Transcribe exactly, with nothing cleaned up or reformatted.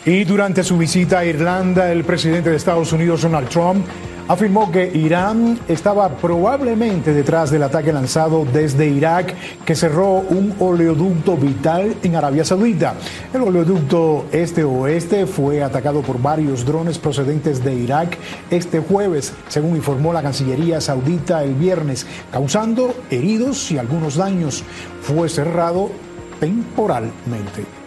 Y durante su visita a Irlanda, el presidente de Estados Unidos, Donald Trump, afirmó que Irán estaba probablemente detrás del ataque lanzado desde Irak que cerró un oleoducto vital en Arabia Saudita. El oleoducto este-oeste fue atacado por varios drones procedentes de Irak este jueves, según informó la Cancillería saudita el viernes, causando heridos y algunos daños. Fue cerrado temporalmente.